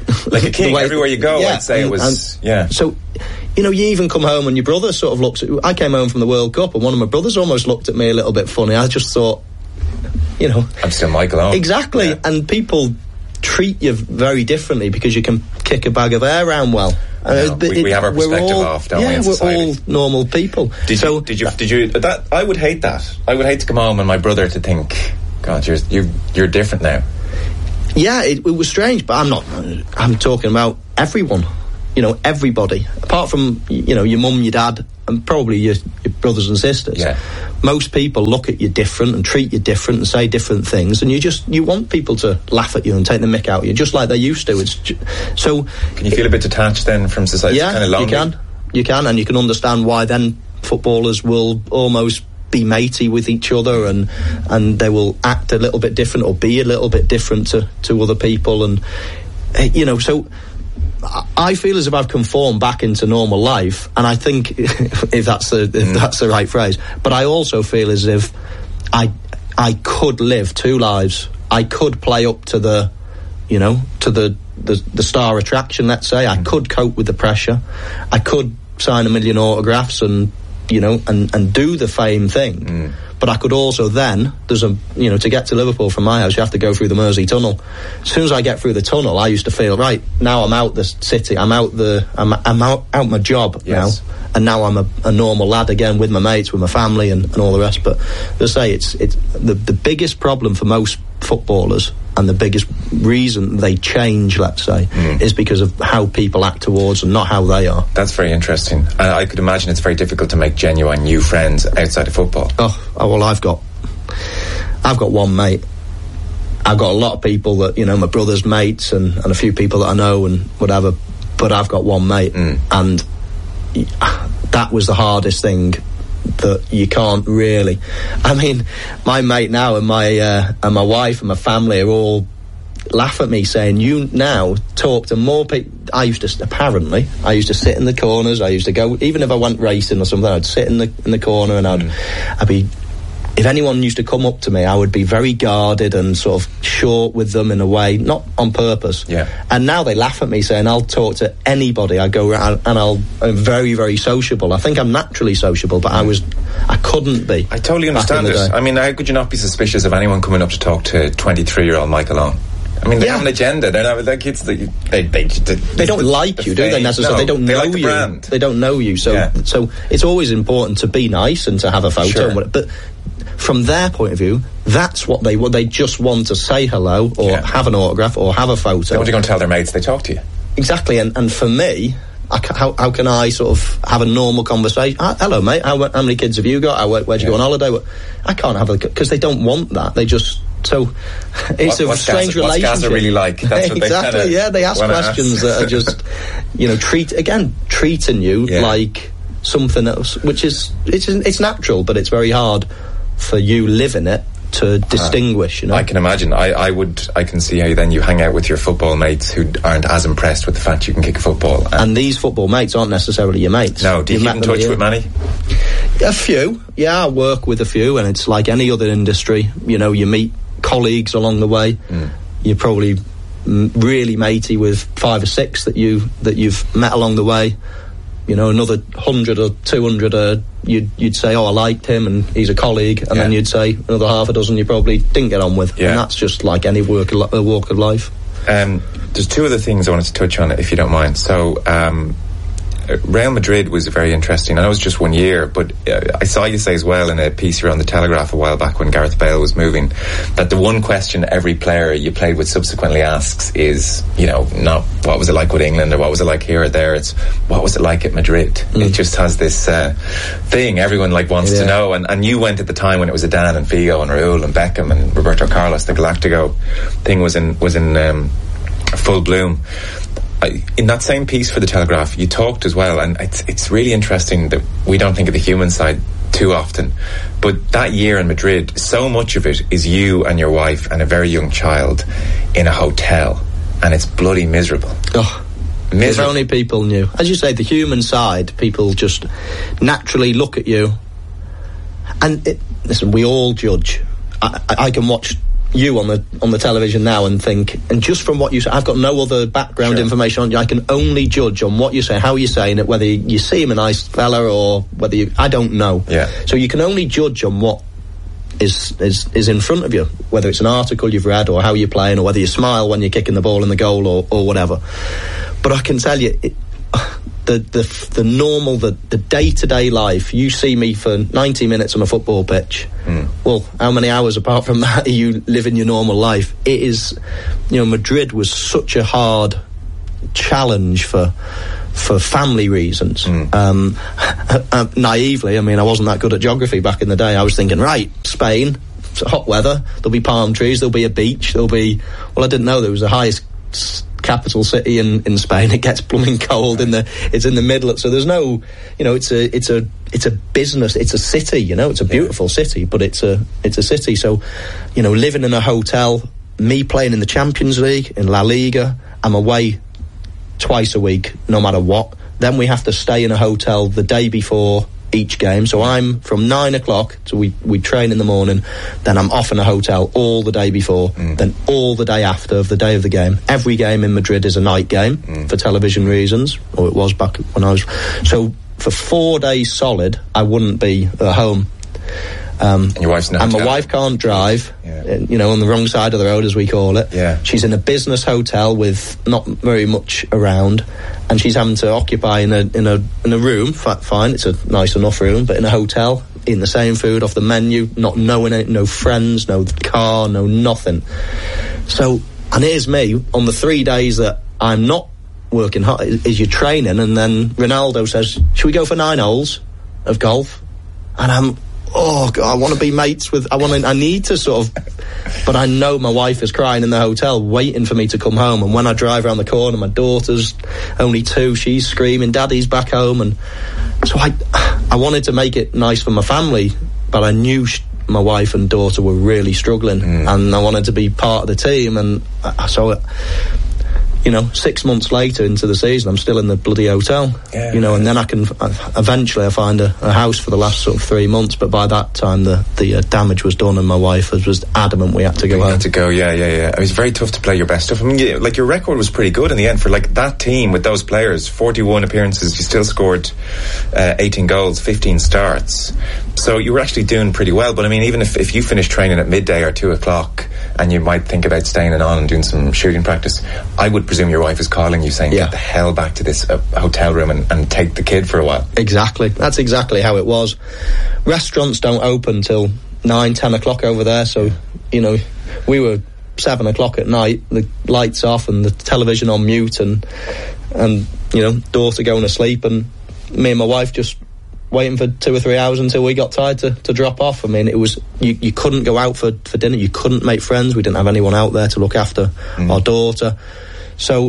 like a king everywhere you go. I'd say it was. So, you know, you even come home and your brother sort of looks at. I came home from the World Cup and one of my brothers almost looked at me a little bit funny. I just thought, you know, I'm still Michael Owen. Exactly, and people treat you very differently because you can kick a bag of air around well. We have our perspective off, don't we? Yeah, we're all normal people. Did you? That I would hate that. I would hate to come home and my brother to think, God, you're different now. Yeah, it was strange, but I'm talking about everyone. You know, everybody, apart from, you know, your mum, your dad, and probably your brothers and sisters. Yeah. Most people look at you different and treat you different and say different things, and you want people to laugh at you and take the mick out of you, just like they used to. So can you feel a bit detached then from society? Yeah, kind of lonely? You can, and you can understand why then footballers will almost be matey with each other, and they will act a little bit different or be a little bit different to other people, and you know, so I feel as if I've conformed back into normal life, and I think if that's the right phrase, but I also feel as if I could live two lives. I could play up to the, you know, to the star attraction, let's say. I could cope with the pressure. I could sign 1 million autographs and, you know, and do the fame thing. But I could also then, to get to Liverpool from my house, you have to go through the Mersey Tunnel. As soon as I get through the tunnel, I used to feel, right, now I'm out the city, I'm out my job now, and now I'm a normal lad again with my mates, with my family and all the rest. But as I say, it's the biggest problem for most footballers, and the biggest reason they change, let's say, is because of how people act towards them, not how they are. That's very interesting. I could imagine it's very difficult to make genuine new friends outside of football. Oh well, I've got one mate. I've got a lot of people that, you know, my brother's mates and a few people that I know and whatever, but I've got one mate, and that was the hardest thing. That you can't really. I mean, my mate now and my wife and my family are all laugh at me saying, "You now talk to more people." I used to sit in the corners. I used to go, even if I went racing or something, I'd sit in the corner and I'd be. If anyone used to come up to me, I would be very guarded and sort of short with them in a way, not on purpose. Yeah. And now they laugh at me saying, I'll talk to anybody. I go around and I'm very, very sociable. I think I'm naturally sociable, but I couldn't be. I totally understand it. I mean, how could you not be suspicious of anyone coming up to talk to 23-year-old Michael Owen? I mean, they have an agenda. They're kids. They don't like you, do they? Necessarily, they don't know like the you. Brand. They don't know you. So it's always important to be nice and to have a photo. But from their point of view, that's what they want. They just want to say hello or have an autograph or have a photo. So what are you going to tell their mates? They talk to you. Exactly. And for me, how can I sort of have a normal conversation? Hello, mate. How many kids have you got? Where'd you go on holiday? I can't have because they don't want that. They just. So it's a strange relationship. What's Gaza really like? That's what exactly. They ask questions that are just, you know, treating you like something else, which is it's natural, but it's very hard for you living it to distinguish. You know, I can imagine. I can see how then you hang out with your football mates who aren't as impressed with the fact you can kick a football. And these football mates aren't necessarily your mates. No, do you keep in touch with many? A few, yeah. I work with a few, and it's like any other industry. You know, you meet colleagues along the way. You're probably really matey with 5 or 6 that you've met along the way. You know, another 100 or 200 you'd say, oh, I liked him and he's a colleague, and then you'd say another half a dozen you probably didn't get on with. And that's just like any walk of life. There's 2 other things I wanted to touch on, if you don't mind. So Real Madrid was very interesting. I know it was just 1 year, but I saw you say as well in a piece around the Telegraph a while back when Gareth Bale was moving, that the one question every player you played with subsequently asks is, you know, not what was it like with England or what was it like here or there, it's what was it like at Madrid. It just has this thing everyone wants to know, and you went at the time when it was Zidane and Figo and Raúl and Beckham and Roberto Carlos. The Galactico thing was in full bloom. In that same piece for the Telegraph, you talked as well, and it's really interesting that we don't think of the human side too often, but that year in Madrid, so much of it is you and your wife and a very young child in a hotel, and it's bloody miserable. If only people knew. As you say, the human side, people just naturally look at you, and listen, we all judge. I can watch you on the television now and think, and just from what you say, I've got no other background information on you. I can only judge on what you say, how you're saying it, whether you seem a nice fella or whether I don't know. Yeah. So you can only judge on what is in front of you, whether it's an article you've read or how you're playing or whether you smile when you're kicking the ball in the goal or whatever. But I can tell you, the normal, the day-to-day life, you see me for 90 minutes on a football pitch. Well, how many hours apart from that are you living your normal life? It is, Madrid was such a hard challenge for family reasons. Naively, I mean, I wasn't that good at geography back in the day. I was thinking, right, Spain, it's hot weather, there'll be palm trees, there'll be a beach, I didn't know there was the highest capital city in Spain. It gets blooming cold it's in the middle, so there's no, it's a business, it's a city, it's a beautiful city, but it's a city. So, living in a hotel, me playing in the Champions League, in La Liga, I'm away twice a week, no matter what. Then we have to stay in a hotel the day before each game. So I'm from 9 o'clock, so we train in the morning, then I'm off in a hotel all the day before, then all the day after of the day of the game. Every game in Madrid is a night game for television reasons, or it was back when I was. So for 4 days solid, I wouldn't be at home. And your wife's in a hotel? And my wife can't drive, on the wrong side of the road, as we call it. Yeah. She's in a business hotel with not very much around, and she's having to occupy in a room. Fine, it's a nice enough room, but in a hotel, eating the same food off the menu, not knowing it, no friends, no car, no nothing. So, and here's me on the 3 days that I'm not working hard, is your training, and then Ronaldo says, "Should we go for 9 holes of golf?" And I'm, oh God, I want to be mates with. I need to sort of, but I know my wife is crying in the hotel, waiting for me to come home. And when I drive around the corner, my daughter's only 2. She's screaming, "Daddy's back home!" And so I wanted to make it nice for my family, but I knew my wife and daughter were really struggling, and I wanted to be part of the team. And so, 6 months later into the season, I'm still in the bloody hotel. Yeah, and then I can eventually I find a house for the last sort of 3 months. But by that time, the damage was done, and my wife was adamant we had to go home. Had to go, yeah. It was very tough to play your best stuff. I mean, your record was pretty good in the end for that team with those players. 41 appearances, you still scored 18 goals, 15 starts. So you were actually doing pretty well. But I mean, even if you finished training at midday or 2 o'clock, and you might think about staying on and doing some shooting practice, I would presume your wife is calling you saying, "Get the hell back to this hotel room and take the kid for a while." Exactly. That's exactly how it was. Restaurants don't open till 9, 10 o'clock over there, so, we were 7 o'clock at night, the lights off and the television on mute, and daughter going to sleep, and me and my wife just waiting for 2 or 3 hours until we got tired to drop off. I mean, it was, you couldn't go out for dinner, you couldn't make friends, we didn't have anyone out there to look after our daughter. So,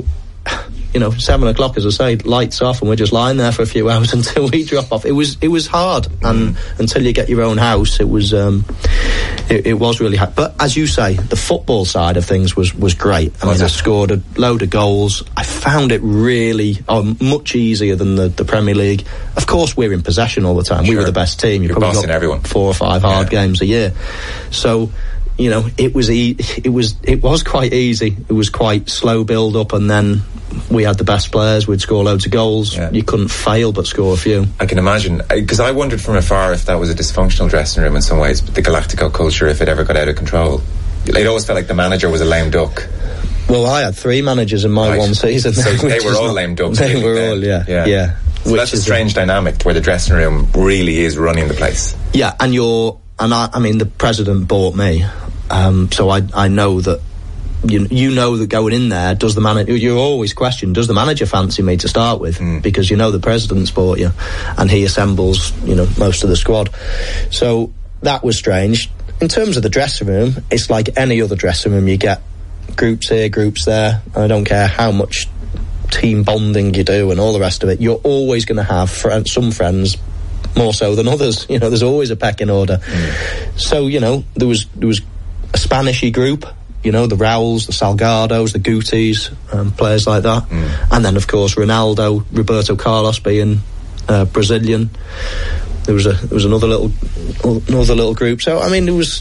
7 o'clock, as I say, lights off, and we're just lying there for a few hours until we drop off. It was hard, and until you get your own house, it was it was really hard. But as you say, the football side of things was great. I mean, I scored a load of goals. I found it really much easier than the Premier League. Of course, we're in possession all the time. Sure. We were the best team. You're probably bossing everyone. 4 or 5 hard games a year. So, it was quite easy. It was quite slow build up, and then we had the best players. We'd score loads of goals. Yeah. You couldn't fail but score a few. I can imagine, because I wondered from afar if that was a dysfunctional dressing room in some ways, the Galactico culture, if it ever got out of control. It always felt like the manager was a lame duck. Well, I had 3 managers in my one season. So they were all lame ducks. They were all, yeah. So that's a strange dynamic where the dressing room really is running the place. Yeah, and I mean, the president bought me, so I know that. You know that going in there, does the manager? You always question, does the manager fancy me to start with? Because the president's bought you, and he assembles most of the squad. So that was strange. In terms of the dressing room, it's like any other dressing room. You get groups here, groups there. I don't care how much team bonding you do and all the rest of it. You're always going to have some friends more so than others. There's always a pecking order. So there was a Spanishy group. The Raúls, the Salgados, the Gutis, players like that. And then, of course, Ronaldo, Roberto Carlos being Brazilian. There was another little group. So, I mean,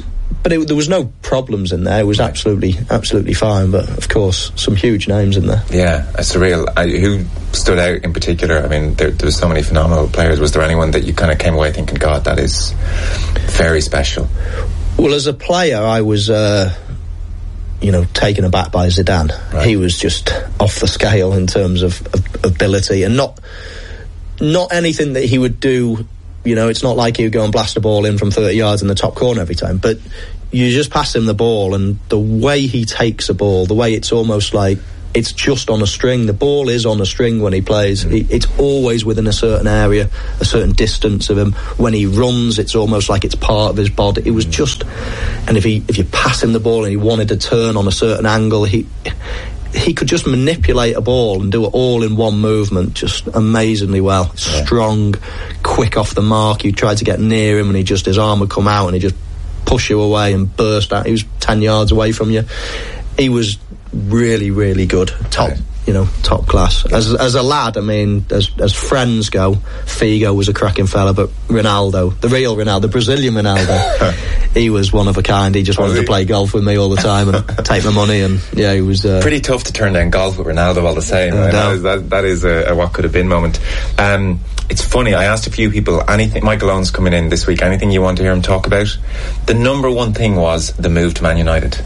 But there was no problems in there. It was absolutely fine. But of course, some huge names in there. Yeah, surreal. Who stood out in particular? I mean, there was so many phenomenal players. Was there anyone that you kind of came away thinking, God, that is very special? Well, as a player, I was, taken aback by Zidane. Right. He was just off the scale in terms of ability, and not anything that he would do. It's not like he would go and blast a ball in from 30 yards in the top corner every time, but you just pass him the ball, and the way he takes a ball, the way it's almost like it's just on a string. The ball is on a string when he plays. It's always within a certain area, a certain distance of him. When he runs, it's almost like it's part of his body. It was just, and if you pass him the ball and he wanted to turn on a certain angle, he could just manipulate a ball and do it all in one movement, just amazingly well. Yeah. Strong, quick off the mark. You tried to get near him and his arm would come out and he'd just push you away and burst out. He was 10 yards away from you. He was really, really good. Top class. As a lad, I mean, as friends go, Figo was a cracking fella, but Ronaldo, the real Ronaldo, the Brazilian Ronaldo, he was one of a kind. He just wanted to play golf with me all the time and take my money, and yeah, he was pretty tough to turn down golf with Ronaldo all the same. That is a what could have been moment. It's funny, I asked a few people, anything, Michael Owen's coming in this week, anything you want to hear him talk about? The number one thing was the move to Man United.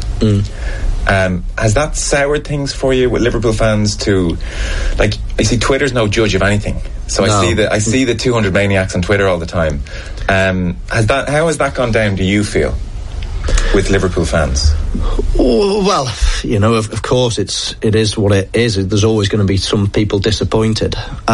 Has that soured things for you with Liverpool fans to, like, I see Twitter's no judge of anything, so no. I see the 200 maniacs on Twitter all the time. How has that gone down, do you feel, with Liverpool fans? Well, of course it is what it is. There's always going to be some people disappointed.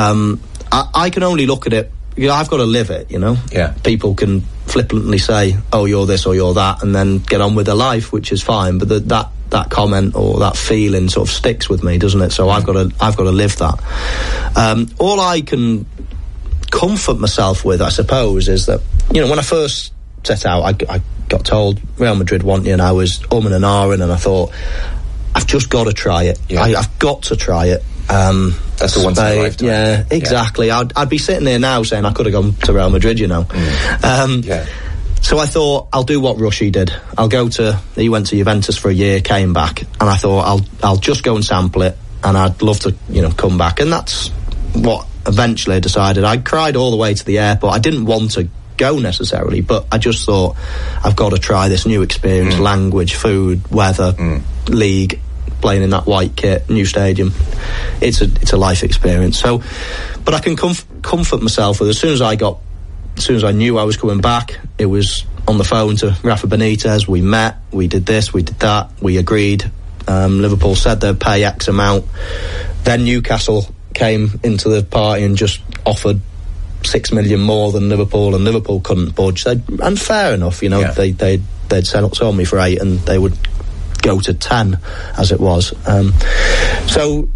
I can only look at it, I've got to live it, Yeah. People can flippantly say, oh, you're this or you're that, and then get on with their life, which is fine, but that comment or that feeling sort of sticks with me, doesn't it? So I've got to live that. All I can comfort myself with, I suppose, is that when I first set out, I got told Real Madrid want you, and I was and ahhing, and I thought, I've just got to try it. Yeah. I've got to try it. That's the once in a lifetime. Yeah, exactly. Yeah. I'd be sitting there now saying I could have gone to Real Madrid, Yeah. So I thought, I'll do what Rushy did. He went to Juventus for a year, came back, and I thought I'll just go and sample it, and I'd love to, come back. And that's what eventually I decided. I cried all the way to the airport. I didn't want to go necessarily, but I just thought, I've got to try this new experience, language, food, weather, league, playing in that white kit, new stadium. It's a life experience. So, but I can comfort myself with, as soon as I knew I was coming back, it was on the phone to Rafa Benitez. We met, we did this, we did that, we agreed. Liverpool said they'd pay X amount. Then Newcastle came into the party and just offered 6 million more than Liverpool, and Liverpool couldn't budge. And fair enough, they'd sold me for 8, and they would go to 10 as it was. So,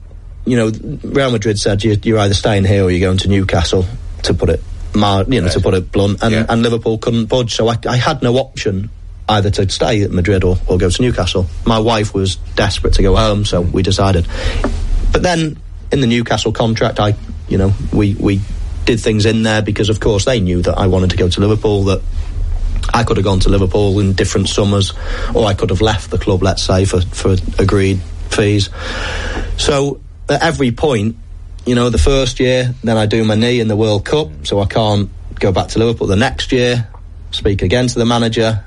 Real Madrid said you're either staying here or you're going to Newcastle, to put it to put it blunt, and Liverpool couldn't budge, so I had no option either to stay at Madrid or go to Newcastle. My wife was desperate to go home, so we decided. But then in the Newcastle contract, we did things in there because of course they knew that I wanted to go to Liverpool, that I could have gone to Liverpool in different summers, or I could have left the club, let's say, for agreed fees. So at every point, the first year, then I do my knee in the World Cup, so I can't go back to Liverpool. The next year, speak again to the manager.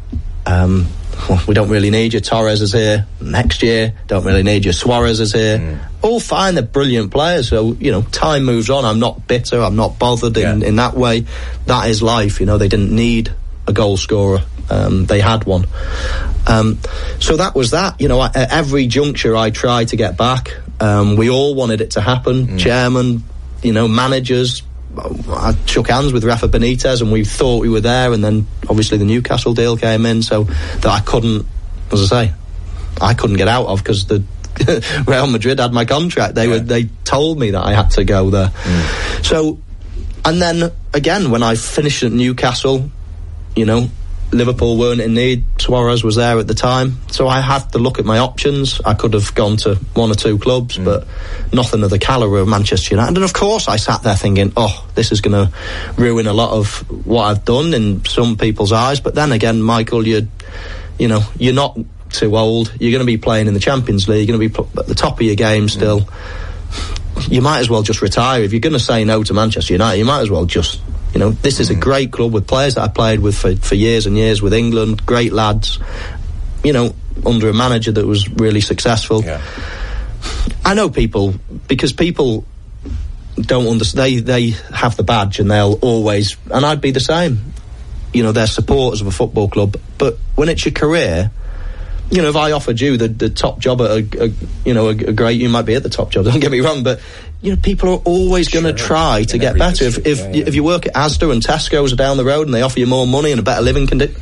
We don't really need you. Torres is here. Next year, don't really need you. Suarez is here. All fine, they're brilliant players. So, time moves on. I'm not bitter. I'm not bothered in that way. That is life. They didn't need a goal scorer. They had one. So that was that. At every juncture I tried to get back. We all wanted it to happen. Chairman, managers. I shook hands with Rafa Benitez and we thought we were there, and then obviously the Newcastle deal came in, so that I couldn't, as I say, I couldn't get out of, because the Real Madrid had my contract. They told me that I had to go there. So, and then again when I finished at Newcastle, Liverpool weren't in need. Suarez was there at the time, so I had to look at my options. I could have gone to one or two clubs, but nothing of the calibre of Manchester United. And of course I sat there thinking, this is going to ruin a lot of what I've done in some people's eyes. But then again, Michael, you're not too old. You're going to be playing in the Champions League. You're going to be at the top of your game still. You might as well just retire. If you're going to say no to Manchester United, you might as well just... this is a great club with players that I played with for years and years with England, great lads, under a manager that was really successful. Yeah. I know people, because people don't understand, they have the badge and they'll always, and I'd be the same, they're supporters of a football club, but when it's your career, if I offered you the top job at a great, you might be at the top job, don't get me wrong, but people are always going to try to get better. If you work at Asda and Tesco's are down the road and they offer you more money and a better living condition,